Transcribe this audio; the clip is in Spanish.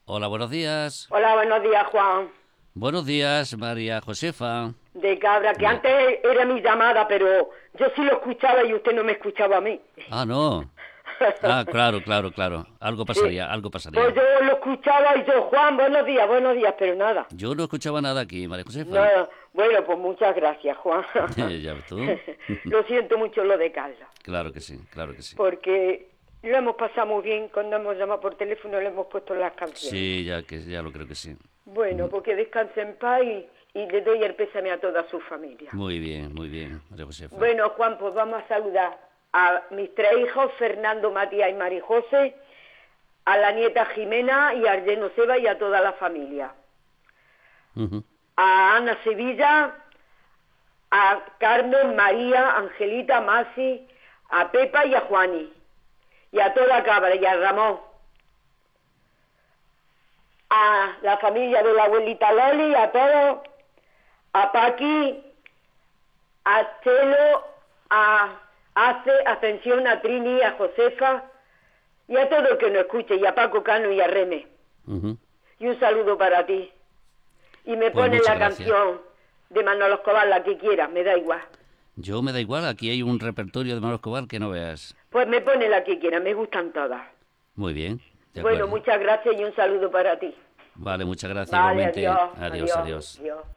Hola, buenos días. Hola, buenos días, Juan. Buenos días, María Josefa. De Cabra, que Bien. antes era mi llamada, pero yo sí lo escuchaba y usted no me escuchaba a mí. Ah, no. Ah, claro, claro, claro. Algo Sí. pasaría, algo Pues pasaría. yo lo escuchaba y yo, Juan, buenos días, pero nada. Yo no escuchaba nada aquí, María Josefa. Nada. Bueno, pues muchas gracias, Juan. Ya ves tú. Lo siento mucho lo de Carla, Claro que sí, claro que sí. porque lo hemos pasado muy bien cuando hemos llamado por teléfono, le hemos puesto las canciones. Sí, ya lo creo que sí. Bueno, porque descanse en paz y le doy el pésame a toda su familia. Muy bien, María Josefa. Bueno, Juan, pues vamos a saludar a mis tres hijos, Fernando, Matías y Marijose, a la nieta Jimena y a Arlleno Seba y a toda la familia. Ujú. A Ana Sevilla, a Carmen, María, Angelita, Masi, a Pepa y a Juani. Y a toda Cabra y a Ramón. A la familia de la abuelita Loli, a todos, a Paqui, a Chelo, a Ace, atención a Trini, a Josefa y a todo el que nos escuche, y a Paco Cano y a Reme. Ujú. Y un saludo para ti. Y me Pues pone muchas la gracias. canción de Manolo Escobar, la que quiera, me da igual. Yo me da igual, aquí hay un repertorio de Manuel Escobar que no veas. Pues me pone la que quiera, me gustan todas. Muy bien, de Bueno, acuerdo. muchas gracias y un saludo para ti. Vale, muchas gracias Vale, igualmente. adiós, Adiós, adiós, adiós. adiós.